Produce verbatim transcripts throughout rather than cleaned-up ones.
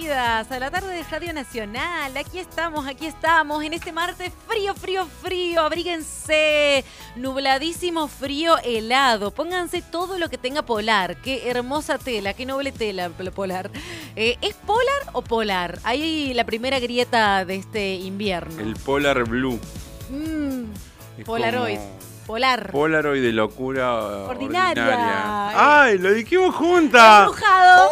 bienvenidas a la tarde de Radio Nacional. Aquí estamos, aquí estamos, en este martes frío, frío, frío. Abríguense, nubladísimo, frío, helado. Pónganse todo lo que tenga polar. Qué hermosa tela, qué noble tela polar. Eh, ¿Es polar o polar? Ahí la primera grieta de este invierno. El Polar Blue. Mm, Polaroid. Como... Polar. Polaroid de locura ordinaria. ordinaria. ¡Ay, lo dijimos juntas! ¡Embrujado!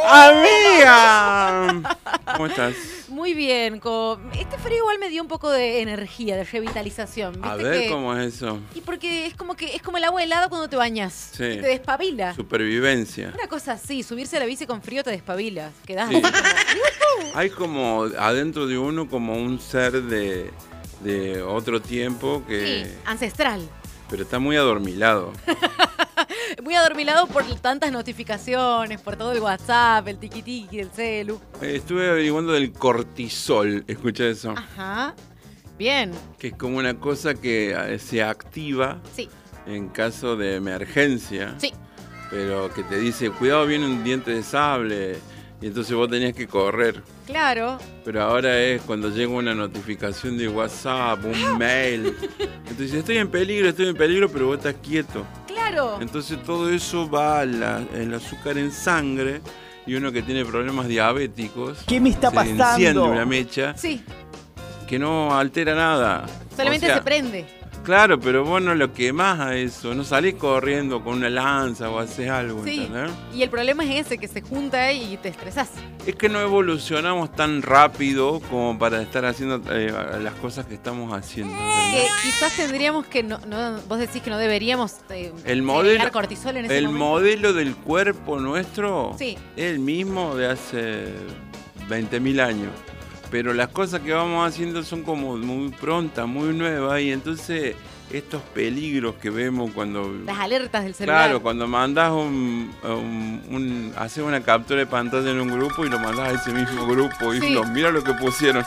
¡Amiga! ¿Cómo estás? Muy bien. Con... Este frío igual me dio un poco de energía, de revitalización. ¿Viste? A ver que... cómo es eso. Y porque es como que es como el agua helada cuando te bañas. Sí. Y te despabila. Supervivencia. Una cosa así, subirse a la bici con frío te despabila. Quedás Sí. así como... Hay como adentro de uno como un ser de, de otro tiempo que... Sí, ancestral. Pero está muy adormilado. Muy adormilado por tantas notificaciones, por todo el WhatsApp, el tiqui-tiqui, el celu. Eh, Estuve averiguando del cortisol, escucha eso. Ajá. Bien. Que es como una cosa que eh, se activa Sí. en caso de emergencia. Sí. Pero que te dice, cuidado, viene un diente de sable. Y entonces vos tenías que correr. Claro. Pero ahora es cuando llega una notificación de WhatsApp, un mail. Entonces estoy en peligro, estoy en peligro, pero vos estás quieto. Claro. Entonces todo eso va al el azúcar en sangre. Y uno que tiene problemas diabéticos, ¿Qué me está se pasando? enciende una mecha Sí. que no altera nada. Solamente O sea, se prende. claro, pero vos no lo quemás a eso, no salís corriendo con una lanza o haces algo, Sí. ¿entendés? Y el problema es ese, que se junta y te estresás. Es que no evolucionamos tan rápido como para estar haciendo eh, las cosas que estamos haciendo, Que ¿entendés? quizás tendríamos que, no, no, vos decís que no deberíamos eh, El modelo, agregar cortisol en ese el momento. modelo del cuerpo nuestro Sí. es el mismo de hace veinte mil años. Pero las cosas que vamos haciendo son como muy prontas, muy nuevas, y entonces estos peligros que vemos cuando... Las alertas del celular. Claro, cuando mandás un, un, un haces una captura de pantalla en un grupo y lo mandás a ese mismo grupo y Sí. lo, mira lo que pusieron.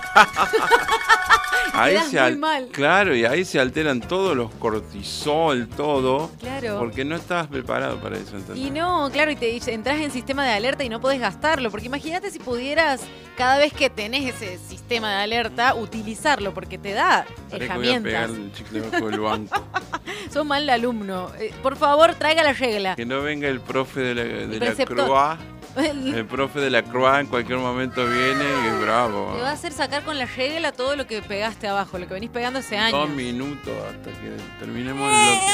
ahí quedás se muy al- mal. Claro, y ahí se alteran todos los cortisol, todo, Claro. porque no estabas preparado para eso. ¿entendés? Y no, claro, y te y entras en sistema de alerta y no podés gastarlo, porque imagínate si pudieras, cada vez que tenés ese sistema de alerta, utilizarlo, porque te da Parece que voy a pegar herramientas. el chicle bajo el banco. Sos mal alumno. Eh, por favor, traiga la regla. Que no venga el profe de la, de la preceptor. Croix. El- El profe de la Croix en cualquier momento viene y es bravo. Te va a hacer sacar con la regla todo lo que pegaste abajo, lo que venís pegando hace años. Dos minutos hasta que terminemos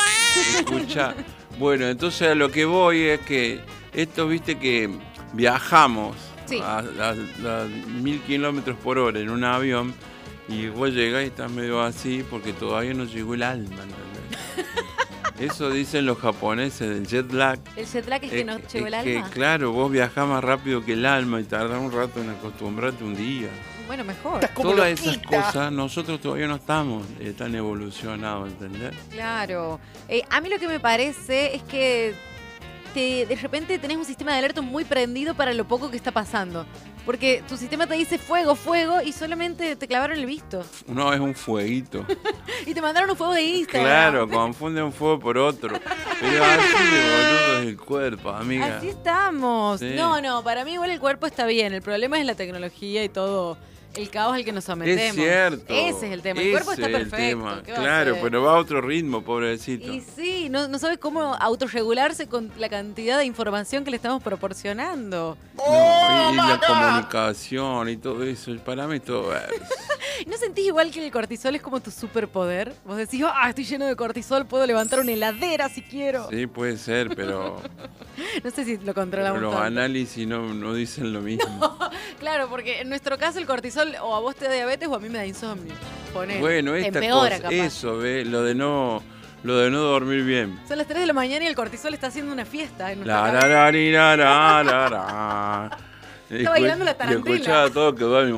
lo que escucha. Bueno, entonces a lo que voy es que esto, viste que viajamos Sí. a, a- a mil kilómetros por hora en un avión y vos llegás y estás medio así porque todavía no llegó el alma, ¿entendés? Eso dicen los japoneses del jet lag. El jet lag es que no llegó el es alma. que, claro, vos viajás más rápido que el alma y tardás un rato en acostumbrarte un día. Bueno, mejor. Como Todas esas loquita. cosas, nosotros todavía no estamos eh, tan evolucionados, ¿entendés? Claro. Eh, a mí lo que me parece es que te, de repente tenés un sistema de alerta muy prendido para lo poco que está pasando. Porque tu sistema te dice fuego, fuego, y solamente te clavaron el visto. Uno es un fueguito. Y te mandaron un fuego de Instagram. Claro, confunde un fuego por otro. Pero así de boludo es el cuerpo, amiga. Así estamos. Sí. No, no, para mí igual el cuerpo está bien. El problema es la tecnología y todo el caos al que nos sometemos. Es cierto. Ese es el tema. El cuerpo está Ese es el perfecto. tema. ¿Qué va a Claro, hacer? pero va a otro ritmo, pobrecito. Y sí, no, no sabes cómo autorregularse con la cantidad de información que le estamos proporcionando. No, y, y la comunicación y todo eso, para mí todo es. ¿No sentís igual que el cortisol es como tu superpoder? Vos decís, ah, estoy lleno de cortisol, puedo levantar una heladera si quiero. Sí, puede ser, pero, No sé si lo pero controlamos los tanto. análisis no, no dicen lo mismo. Claro, porque en nuestro caso el cortisol o a vos te da diabetes o a mí me da insomnio. Ponele. Bueno, esta Empeora, cosa, capaz. eso, ve, lo de no, lo de no dormir bien. Son las tres de la mañana y el cortisol está haciendo una fiesta en nuestra La, cabeza. la, la, ri, la, la, la, la. Está bailando la tarantela. Y escuchaba todo que duermen.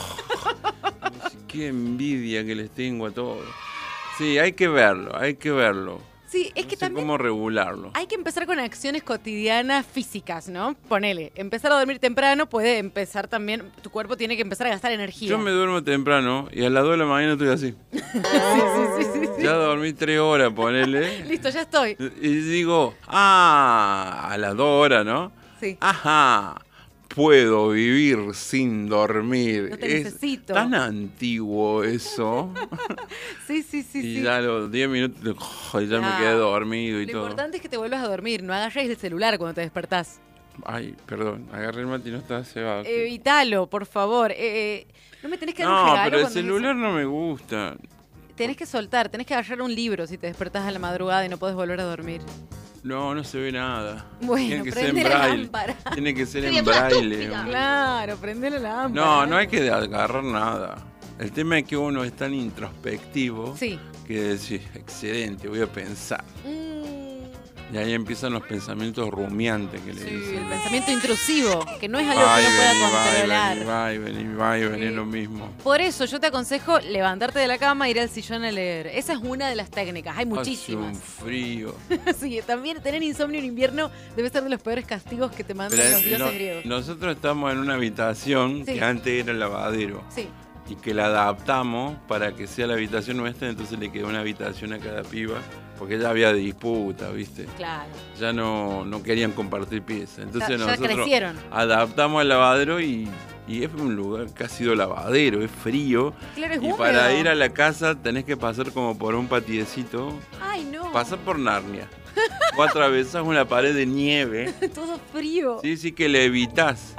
Qué envidia que les tengo a todos. Sí, hay que verlo, hay que verlo. Sí, es No que sé también cómo regularlo. hay que empezar con acciones cotidianas físicas, ¿no? Ponele, empezar a dormir temprano puede empezar también, tu cuerpo tiene que empezar a gastar energía. Yo me duermo temprano y a las dos de la mañana estoy así. Sí, sí, sí, sí, sí. Ya dormí tres horas, ponele. Listo, ya estoy. Y digo, ah, a las dos horas, ¿no? Sí. Ajá. puedo vivir sin dormir. No te es necesito. Tan antiguo eso. Sí, sí, sí, y sí. ya a los diez minutos oh, ya Ah, me quedé dormido y Lo todo. importante es que te vuelvas a dormir, no agarres el celular cuando te despertás. Ay, perdón, agarré el mate y no estaba cebado. Evítalo, por favor. Eh, eh, no me tenés que dar un No, regalo pero el cuando celular no me gusta. tenés que soltar, tenés que agarrar un libro si te despertás a la madrugada y no podés volver a dormir. No, no se ve nada. Bueno, Tiene que ser en prende la braille. lámpara. Tiene que ser en Criatura braille. estúpida. Claro, prende la lámpara. No, no hay que agarrar nada. El tema es que uno es tan introspectivo Sí. que decís, excelente, voy a pensar. Mm, Y ahí empiezan los pensamientos rumiantes que le sí, dicen. el pensamiento intrusivo, que no es algo Va que y uno pueda vení, va y controlar. vení, va y vení, va y vení, Sí. lo mismo. Por eso yo te aconsejo levantarte de la cama e ir al sillón a leer. Esa es una de las técnicas, hay Hace un muchísimas. frío. Sí, también tener insomnio en invierno debe ser de los peores castigos que te mandan Pero, los eh, dioses no- griegos. nosotros estamos en una habitación Sí. que antes era el lavadero. Sí, Y que la adaptamos para que sea la habitación nuestra, entonces le quedó una habitación a cada piba, porque ya había disputa, ¿viste? claro. Ya no, no querían compartir piezas. Entonces Ya- ya nosotros crecieron. adaptamos al lavadero y, y es un lugar que ha sido lavadero, es frío. Claro, es Y húmedo. para ir a la casa tenés que pasar como por un patiecito, Ay, no. pasar por Narnia. O atravesás una pared de nieve, Todo frío. sí, sí que le evitás.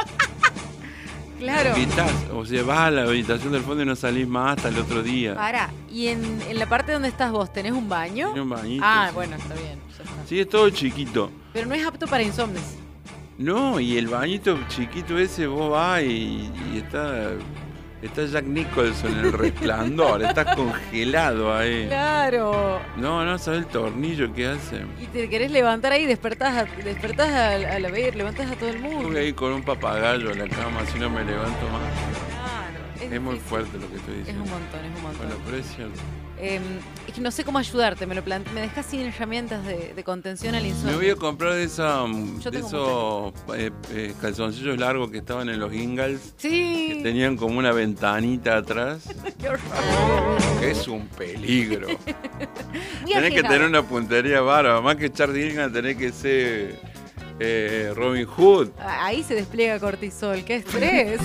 Claro. Evitás. O sea, vas a la habitación del fondo y no salís más hasta el otro día. Para, ¿y en, en la parte donde estás vos tenés un baño? Tiene un bañito, Ah, sí. bueno, está bien. Ya está. Sí, es todo chiquito. Pero no es apto para insomnes. No, y el bañito chiquito ese vos vas y, y está, está Jack Nicholson en El Resplandor, estás congelado ahí. Claro. No, no sabes el tornillo que hace. Y te querés levantar ahí, despertás a, despertás a, a la ver, levantás a todo el mundo. Voy a ir con un papagayo a la cama, si no me levanto más. Claro. Es muy difícil. fuerte lo que estoy Es diciendo. un montón, es un montón. Bueno, pero es cierto. Eh, es que no sé cómo ayudarte, me lo plante- me dejas sin herramientas de, de contención al insomnio. Me voy a comprar de, esa, Yo de tengo esos eh, eh, calzoncillos largos que estaban en los Ingalls, que Sí. tenían como una ventanita atrás. Qué horror. Que es un peligro. Muy Tenés que arriesgado. tener una puntería bárbara. Más que Charlie Gilligan, tenés que ser eh, Robin Hood. Ahí se despliega cortisol, qué estrés.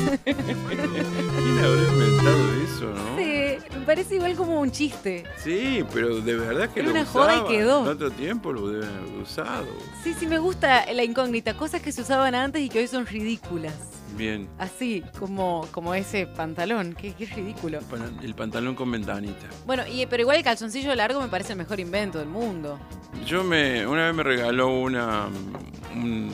¿Quién habrá inventado eso, no? Sí, me parece igual como un chiste. Sí, pero de verdad que Era lo una joda y usaban. quedó. En otro tiempo lo deben haber usado. Sí, sí, me gusta la incógnita, cosas que se usaban antes y que hoy son ridículas. Bien. Así, como, como ese pantalón, qué, qué ridículo. El pan- El pantalón con ventanita. Bueno, y, pero igual el calzoncillo largo me parece el mejor invento del mundo. Yo me. Una vez me regaló una. un-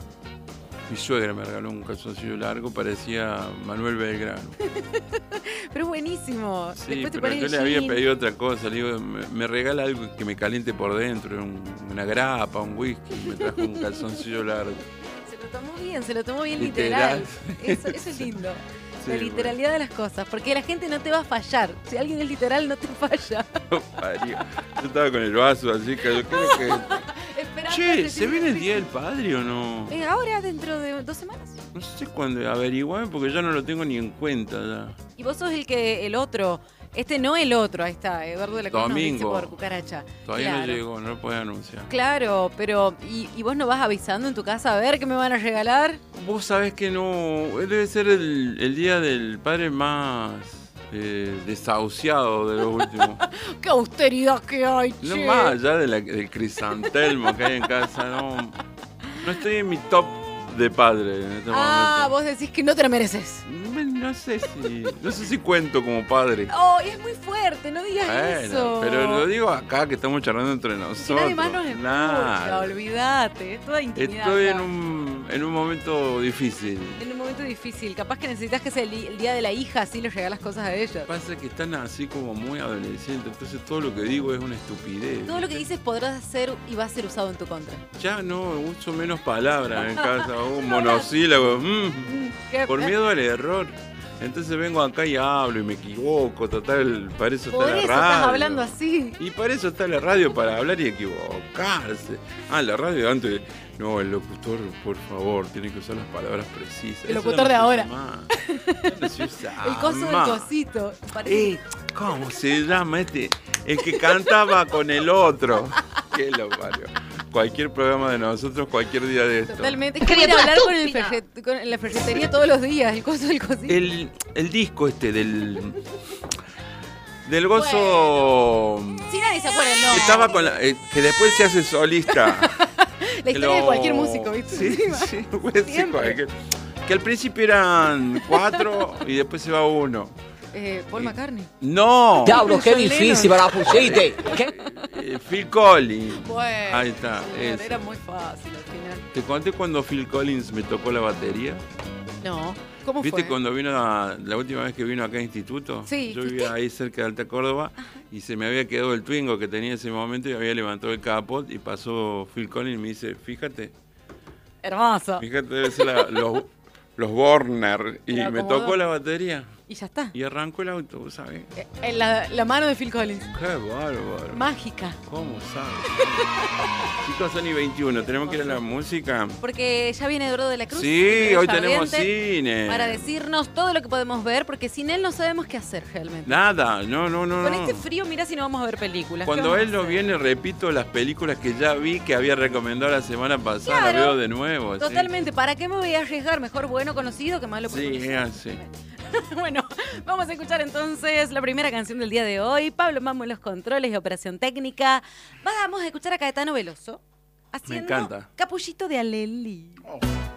mi suegra me regaló un calzoncillo largo, parecía Manuel Belgrano. Pero es buenísimo. Sí, Después te pero pones yo el le había jean. pedido otra cosa. Le digo, me, me regala algo que me caliente por dentro, un- una grapa, un whisky. Me trajo un calzoncillo largo. Se lo tomó bien, se lo tomó bien Literal. literal. Eso, eso es lindo. Sí, La literalidad de las cosas. Porque la gente no te va a fallar. Si alguien es literal, no te falla. Parió. Yo estaba con el vaso así que yo creo que. Esperando Che, que ¿se viene el Día del Padre o no? Eh, ahora, dentro de dos semanas. No sé cuándo, averiguame porque yo no lo tengo ni en cuenta ya. Y vos sos el que, el otro. Este no el otro, ahí está, Eduardo de la Cruz nos dice Domingo. por cucaracha. Todavía Claro. no llegó, no lo puedes anunciar. Claro, pero ¿y, y vos no vas avisando en tu casa a ver qué me van a regalar? Vos sabés que no, debe ser el, el Día del Padre más eh, desahuciado de los últimos. ¡Qué austeridad que hay, No che! más allá de la- del crisantelmo que hay en casa, no. No estoy en mi top de padre en este Ah, momento. vos decís que no te lo mereces. No, no sé si. No sé si cuento como padre. ¡Oh, es muy fuerte! No digas eso. Bueno, pero lo digo acá que estamos charlando entre Que nosotros. nadie más nos escucha, Nada. olvídate, es toda intimidad. Estoy en acá. un, en un momento difícil. En un momento difícil. Capaz que necesitas que sea el, di- el día de la hija, así le regalas cosas a ella. Pasa que están así como muy adolescentes, entonces todo lo que digo es una estupidez. Todo lo que dices podrás hacer y va a ser usado en tu contra. Ya no, uso menos palabras en casa, hago monosílabos, mm, ¿Qué- por miedo al error. Entonces vengo acá y hablo y me equivoco, total, para eso Por está eso la radio. estás hablando así. Y para eso está la radio, para hablar y equivocarse. Ah, la radio antes. No, el locutor, por favor, tiene que usar las palabras precisas. El Eso locutor ya no de se usa ahora. más. Ya no se usa El coso del más. cosito. Parece- Eh, ¿Cómo se llama este? El que cantaba con el otro. Qué lo parió. cualquier programa de nosotros, cualquier día de esto. Totalmente. Es que voy a ir a hablar con, el ferret, con la ferretería todos los días, el coso del cosito. El, el disco este del... Del Gozo... Bueno, si nadie se acuerda el nombre. Estaba con la, eh, que después se hace solista. La historia lo... de cualquier músico, ¿viste? Sí, sí, puede ser cualquier. Que al principio eran cuatro y después se va uno. Eh, Paul McCartney. No. Diablo, qué difícil para la pusiste. ¿Qué? Eh, Phil Collins. Bueno, ahí está. Bueno, era muy fácil al final. ¿Te conté cuando Phil Collins me tocó la batería? No. ¿Cómo ¿Viste fue? cuando vino a, la última vez que vino acá a Instituto? Sí. Yo vivía ahí cerca de Alta Córdoba. Ajá. Y se me había quedado el Twingo que tenía en ese momento y había levantado el capot y pasó Phil Collins y me dice, fíjate. Hermoso. Fíjate, debe ser la, los, los Warner. Y me tocó la batería. Y ya está. Y arrancó el auto, ¿sabes? Eh, la, la mano de Phil Collins. Qué bárbaro. Mágica. ¿Cómo sabes? Chicos, son y veintiuno, tenemos que ir a la música. Porque ya viene Eduardo de la Cruz. Sí, hoy tenemos cine. Para decirnos todo lo que podemos ver, porque sin él no sabemos qué hacer realmente. Nada, no, no, no. Con no. este frío, mira si no vamos a ver películas. Cuando él no viene, repito las películas que ya vi, que había recomendado la semana pasada, claro, la veo de nuevo. Totalmente, ¿sí? ¿Para qué me voy a arriesgar? Mejor bueno conocido que malo por Sí, conocido. es así. Bueno, vamos a escuchar entonces la primera canción del día de hoy. Pablo Mambo en los controles de operación técnica. Vamos a escuchar a Caetano Veloso haciendo Me encanta. Capullito de Alelí. Oh.